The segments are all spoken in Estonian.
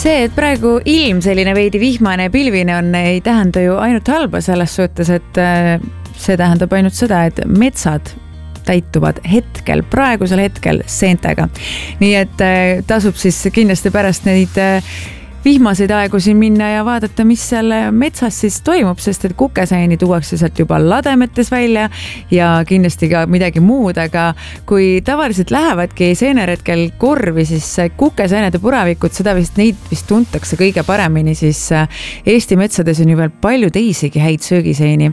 See, et praegu ilm selline veidi vihmane ja pilvine on, ei tähenda ju ainult halba selles suhtes, et see tähendab ainult seda, et metsad täituvad praegusel hetkel seentega. Nii et tasub siis kindlasti pärast neid vihmaseid aegu siin minna ja vaadata, mis seal metsas siis toimub, sest et kukeseeni tuuakse sealt juba lademetes välja ja kindlasti ka midagi muud, aga kui tavaliselt lähevadki seeneretkel korvi, siis kukeseened ja puravikud, neid vist tuntakse kõige paremini, siis Eesti metsades on ju veel palju teisigi häid söögiseeni.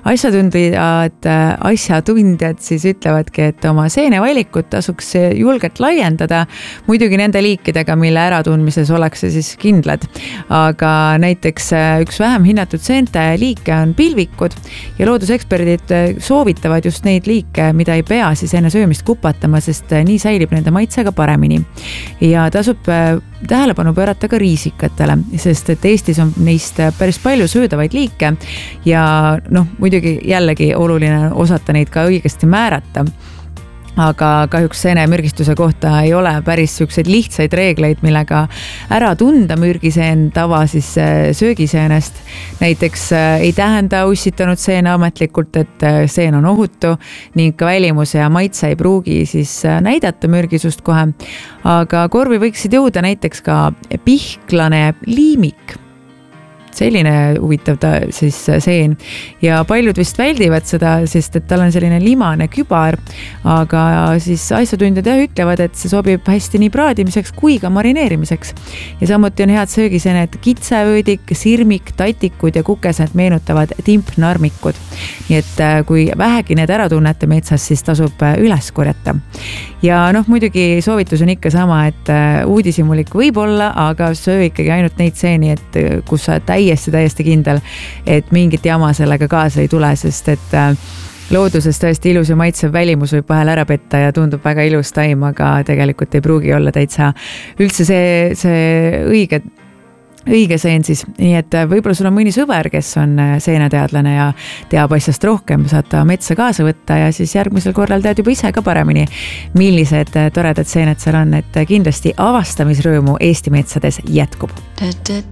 Asjatundjad siis ütlevadki, et oma seenevalikut tasuks julgelt laiendada, muidugi nende liikidega, mille äratundmises ollakse siis aga näiteks üks vähem hinnatud seente liike on pilvikud ja looduseksperdid soovitavad just neid liike, mida ei pea siis enne söömist kupatama, sest nii säilib nende maitsega paremini. Ja tasub tähelepanu pöörata ka riisikatele, sest et Eestis on neist päris palju söödavaid liike ja muidugi jällegi oluline osata neid ka õigesti määrata. Aga kahjuks seenemürgistuse kohta ei ole päris selliseid lihtsaid reegleid, millega ära tunda mürgiseen tava siis söögiseenest. Näiteks ei tähenda ussitanud seene ametlikult, et seen on ohutu ning ka välimus ja maitse ei pruugi siis näidata mürgisust kohe. Aga korvi võiksid jõuda näiteks ka pihklane liimik. Selline huvitav siis seen ja paljud vist väldivad seda, sest et tal on selline limane kübar, aga siis asjatundjad ütlevad, et see sobib hästi nii praadimiseks kui ka marineerimiseks. Ja samuti on head söögiseened kitsevöödik, sirmik, tatikud ja kukesed meenutavad timpnarmikud. Nii et kui vähegi need ära tunnete metsas, siis tasub üles korjata. Ja muidugi soovitus on ikka sama, et uudishimulik võib olla, aga söö ikkagi ainult neid seeni, et kus sa täiesti kindel, et mingit jama sellega kaasa ei tule, sest et looduses tõesti ilus ja maitsev välimus võib vahel ära petta ja tundub väga ilus taim, aga tegelikult ei pruugi olla täitsa üldse see õige seen siis. Nii et võib-olla sul on mõni sõber, kes on seeneteadlane ja teab asjast rohkem, saad ta metsa kaasa võtta ja siis järgmisel korral tead juba ise ka paremini, millised toredad seened seal on, et kindlasti avastamisrõõmu Eesti metsades jätkub.